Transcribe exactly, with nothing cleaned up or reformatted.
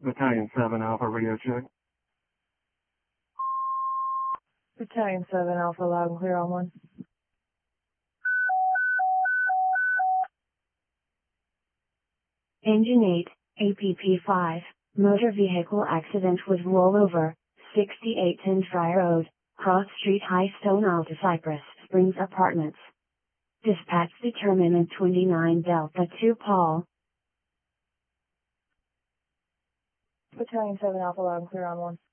Battalion seven Alpha radio check. Battalion seven Alpha, loud and clear on one. Engine eight, A P P five, motor vehicle accident with rollover, sixty-eight Tenshire Road, Cross Street, High Stone, Alta Cypress Springs Apartments. Dispatch determinant twenty-nine Delta two Paul. Battalion seven Alpha, loud and clear on one.